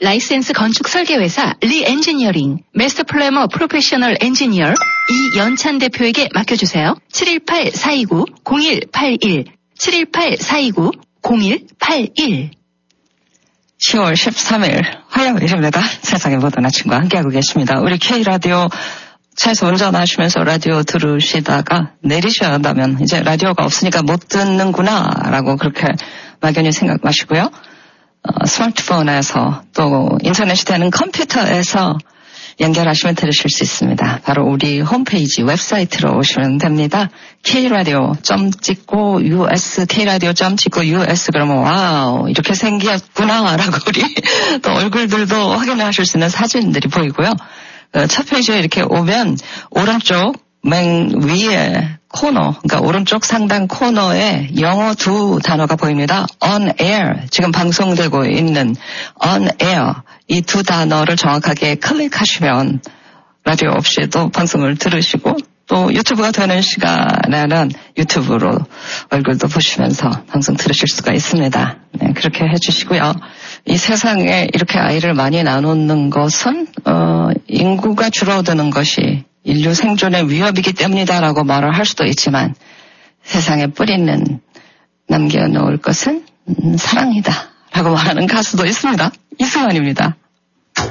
라이센스 건축 설계회사 리엔지니어링, 마스터 플래머 프로페셔널 엔지니어 이연찬 대표에게 맡겨주세요. 718-429-0181 718-429-0181 10월 13일 화요일입니다. 세상의 모든 아침과 함께하고 계십니다. 우리 K라디오 차에서 운전하시면서 라디오 들으시다가 내리셔야 한다면 이제 라디오가 없으니까 못 듣는구나 라고 그렇게 막연히 생각 마시고요. 스마트폰에서 또 인터넷이 되는 컴퓨터에서 연결하시면 들으실 수 있습니다. 바로 우리 홈페이지 웹사이트로 오시면 됩니다. kradio.찍고 us kradio.찍고 us 그러면 와우 이렇게 생겼구나 라고 우리 또 얼굴들도 확인하실 수 있는 사진들이 보이고요. 첫 페이지에 이렇게 오면 오른쪽 맨 위에 코너, 그러니까 오른쪽 상단 코너에 영어 두 단어가 보입니다. on air, 지금 방송되고 있는 on air 이 두 단어를 정확하게 클릭하시면 라디오 없이도 방송을 들으시고 또 유튜브가 되는 시간에는 유튜브로 얼굴도 보시면서 방송 들으실 수가 있습니다. 네, 그렇게 해주시고요. 이 세상에 이렇게 아이를 많이 나누는 것은 인구가 줄어드는 것이 인류 생존의 위협이기 때문이다라고 말을 할 수도 있지만 세상에 뿌리는 남겨놓을 것은 사랑이다 라고 말하는 가수도 있습니다. 이승환입니다.